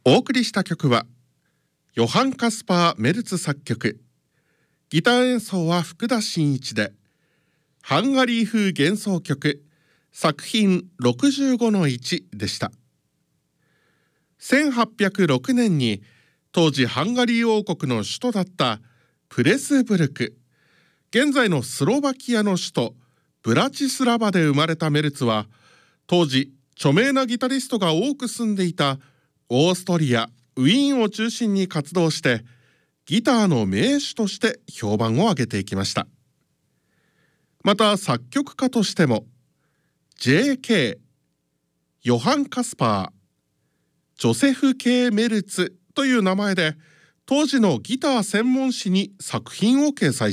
お送りした曲はヨハン・カスパー・メルツ作曲、ギター演奏は福田真一で、ハンガリー風幻想曲作品65-1でした。1806年に当時ハンガリー王国の首都だったプレスブルク、現在のスロバキアの首都ブラチスラバで生まれたメルツは、当時著名なギタリストが多く住んでいたオーストリア・ウィーンを中心に活動して、ギターの名手として評判を上げていきました。また作曲家としても J.K. ヨハン・カスパー、ジョセフ・K. メルツという名前で当時のギター専門誌に作品を掲載